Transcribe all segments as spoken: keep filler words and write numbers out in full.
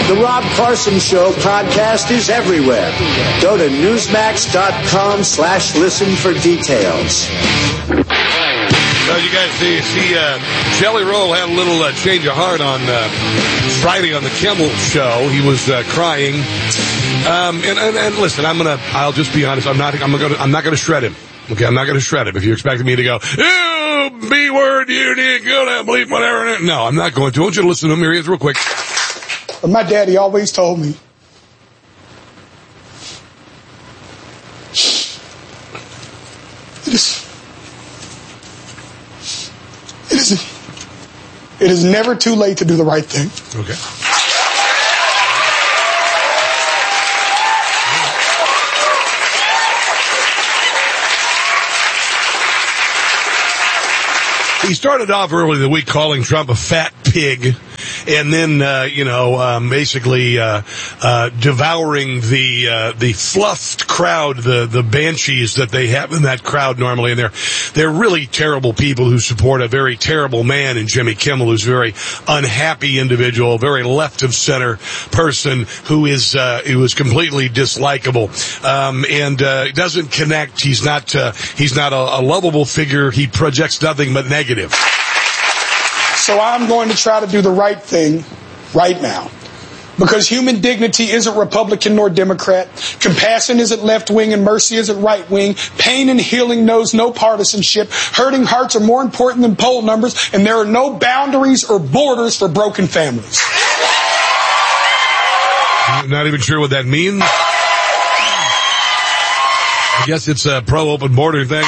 The Rob Carson Show podcast is everywhere. Go to newsmax.com slash listen for details. Well, you guys see, see uh, Jelly Roll had a little uh, change of heart on uh, Friday on the Kimmel Show. He was uh, crying. Um, and, and, and listen, I'm gonna. I'll just be honest. I'm not. I'm gonna. I'm not gonna shred him. Okay, I'm not gonna shred him. If you expected me to go, ew, B word, you need go to bleep, whatever. No, I'm not going to. I want you to listen to him. Here he is, real quick. My daddy always told me, it is. It is. It is never too late to do the right thing. Okay. He started off early in the week calling Trump a fat pig, and then, uh, you know, um, basically uh, uh, devouring the uh, the fluffed crowd, the the banshees that they have in that crowd normally, and they're they're really terrible people who support a very terrible man in Jimmy Kimmel, who's a very unhappy individual, a very left of center person who is uh, who is completely dislikable, um, and uh, doesn't connect. He's not uh, he's not a, a lovable figure. He projects nothing but negative. So I'm going to try to do the right thing right now. Because human dignity isn't Republican nor Democrat. Compassion isn't left wing and mercy isn't right wing. Pain and healing knows no partisanship. Hurting hearts are more important than poll numbers. And there are no boundaries or borders for broken families. Not even sure what that means. I guess it's a pro-open border thing.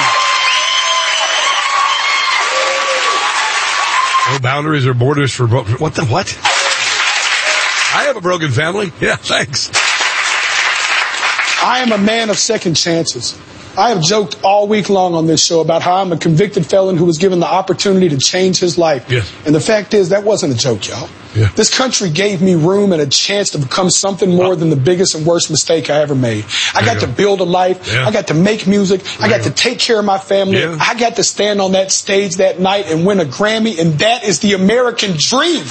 No boundaries or borders for bro- what the what? I have a broken family. Yeah, thanks. I am a man of second chances. I have joked all week long on this show about how I'm a convicted felon who was given the opportunity to change his life. Yes. And the fact is, that wasn't a joke, y'all. Yeah. This country gave me room and a chance to become something more than the biggest and worst mistake I ever made. I got go. to build a life. Yeah. I got to make music. There I got you to go. take care of my family. Yeah. I got to stand on that stage that night and win a Grammy, and that is the American dream.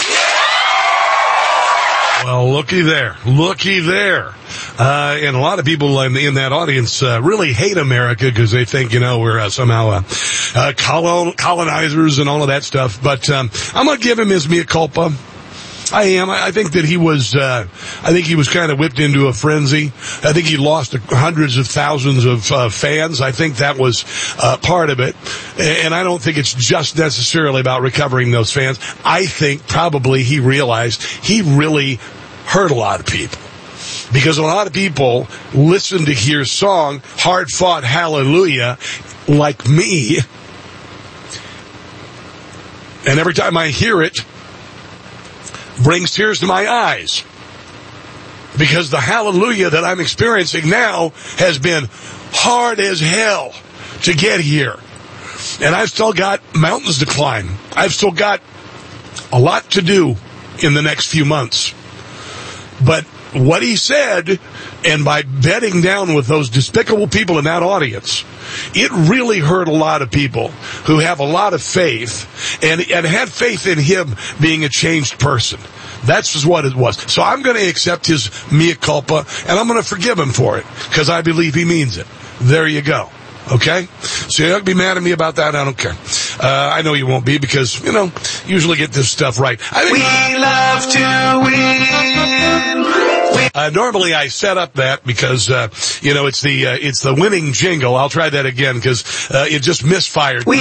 Well, looky there. Looky there. Uh, and a lot of people in, in that audience uh, really hate America because they think, you know, we're uh, somehow uh, uh, colon- colonizers and all of that stuff. But um, I'm going to give him his mea culpa. I am. I think that he was, uh, I think he was kind of whipped into a frenzy. I think he lost hundreds of thousands of uh, fans. I think that was uh, part of it. And I don't think it's just necessarily about recovering those fans. I think probably he realized he really hurt a lot of people. Because a lot of people listen to his song, Hard Fought Hallelujah, like me. And every time I hear it, brings tears to my eyes, because the hallelujah that I'm experiencing now has been hard as hell to get here. And I've still got mountains to climb. I've still got a lot to do in the next few months. But what he said, and by bedding down with those despicable people in that audience, it really hurt a lot of people who have a lot of faith and, and had faith in him being a changed person. That's just what it was. So I'm going to accept his mea culpa, and I'm going to forgive him for it, because I believe he means it. There you go. Okay? So you're not going to be mad at me about that? I don't care. Uh, I know you won't be, because, you know, usually get this stuff right. I think, We love to win. Uh, normally I set up that because, uh, you know, it's the, uh, it's the winning jingle. I'll try that again because, uh, it just misfired. We